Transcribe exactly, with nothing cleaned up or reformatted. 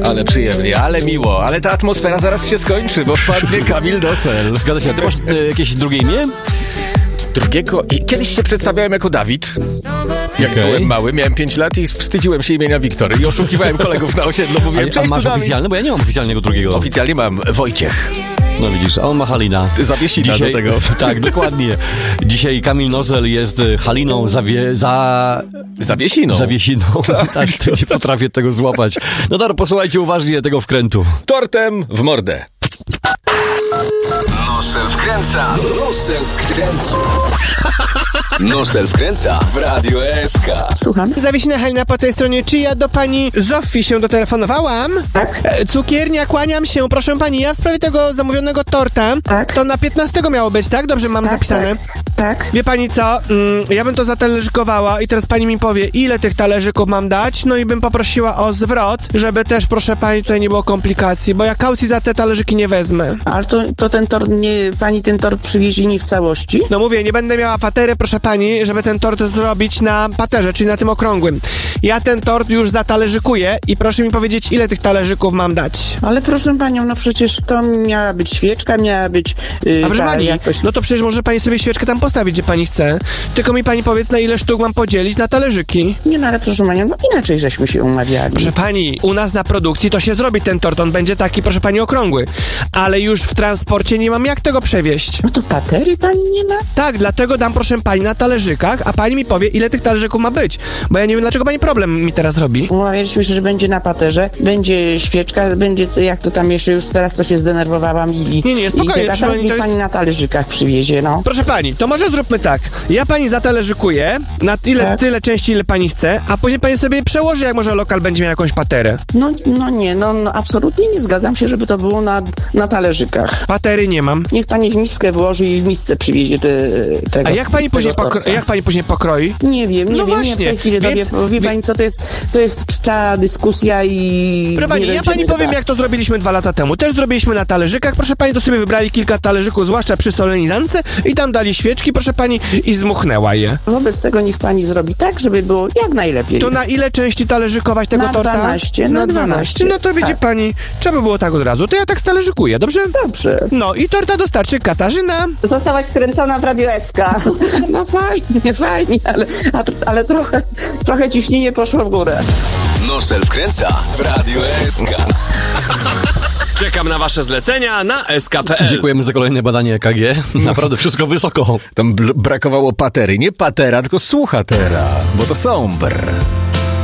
Ale przyjemnie, ale miło, ale ta atmosfera zaraz się skończy, bo wpadnie Kamil Nosel. Zgadza się, a ty masz e, jakieś drugie imię? Drugiego... I kiedyś się przedstawiałem jako Dawid. Jak okay. byłem mały, miałem pięć lat i wstydziłem się imienia Wiktor. I oszukiwałem kolegów na osiedlu, mówiłem, a, cześć, a masz tu Dawid. oficjalne? Bo ja nie mam oficjalnego drugiego. Oficjalnie mam Wojciech. No widzisz, a on ma Halina. Zawiesina Dzisiaj, do tego. Tak, dokładnie. Dzisiaj Kamil Nosel jest Haliną zawie... za... Zawiesiną. Zawiesiną. Tak, tak to nie potrafię tego złapać. No dobra, posłuchajcie uważnie tego wkrętu. Tortem w mordę. Nosel wkręca. Nosel wkręca. Nosel wkręca w Radio S K. Słucham. Zawiesina Halina po tej stronie. Czy ja do pani Zofii się dotelefonowałam? Tak. E, cukiernia, kłaniam się. Proszę pani, ja w sprawie tego zamówionego torta. Tak. To na piętnastego miało być, tak? Dobrze mam tak, zapisane? Tak. tak. Wie pani co? Mm, ja bym to zatalerzykowała i teraz pani mi powie, ile tych talerzyków mam dać, no i bym poprosiła o zwrot, żeby też, proszę pani, tutaj nie było komplikacji, bo ja kaucji za te talerzyki nie wezmę. Ale to, to ten tort, nie, pani ten tort przywiezie nie w całości? No mówię, nie będę miała patery, proszę pani, żeby ten tort zrobić na paterze, czyli na tym okrągłym. Ja ten tort już zatalερzykuję i proszę mi powiedzieć, ile tych talerzyków mam dać. Ale proszę panią, no przecież to miała być świeczka, miała być... Yy, A proszę ta, pani, jakoś... no to przecież może pani sobie świeczkę tam postawić, gdzie pani chce. Tylko mi pani powiedz, na ile sztuk mam podzielić na talerzyki. Nie, no ale proszę panią, no inaczej żeśmy się umawiali. Proszę pani, u nas na produkcji to się zrobi ten tort, on będzie taki, proszę pani, okrągły. Ale już w transporcie nie mam jak tego przewieźć. No to patery pani nie ma? Tak, dlatego dam, proszę pani, na talerzykach, a pani mi powie, ile tych talerzyków ma być. Bo ja nie wiem, dlaczego pani problem mi teraz robi. Umawialiśmy się, że będzie na paterze, będzie świeczka, będzie, jak to tam jeszcze, już teraz to się zdenerwowałam i... Nie, nie, spokojnie, i proszę pani, mi to jest... pani na talerzykach przywiezie, no. Proszę pani, to może zróbmy tak. Ja pani zatalerzykuje na tyle, tak. tyle części, ile pani chce, a później pani sobie przełoży, jak może lokal będzie miał jakąś paterę. No, no nie, no, no absolutnie nie zgadzam się, żeby to było na, na talerzykach. Patery nie mam. Niech pani w miskę włoży i w misce przywiezie te, tego. A jak pani później, pokro- jak pani później pokroi? Nie wiem, nie no wiem, właśnie, ja w tej chwili więc, dowie, wie pani co, to jest, to jest czcza dyskusja i... Proszę pani, ja pani powiem, jak to zrobiliśmy dwa lata temu. Też zrobiliśmy na talerzykach, proszę pani, to sobie wybrali kilka talerzyków, zwłaszcza przy solenizance i tam dali świeczki, proszę pani, i zdmuchnęła je. Wobec tego niech pani zrobi tak, żeby było jak najlepiej. To na ile części talerzykować tego na torta? dwanaście, na dwanaście. No to widzi tak. pani, trzeba było tak od razu. To ja tak stalerzykuję, dobrze? Dobrze. No i torta dostarczy Katarzyna. Zostałaś wkręcona w Radio S K. No fajnie, fajnie, ale, ale trochę, trochę ciśnienie poszło w górę. Nosel wkręca w Radio S K. Czekam na wasze zlecenia na S K kropka p l. Dziękujemy za kolejne badanie E K G. Naprawdę wszystko wysoko. Tam bl- brakowało patery. Nie patera, tylko słuchatera, bo to są brr.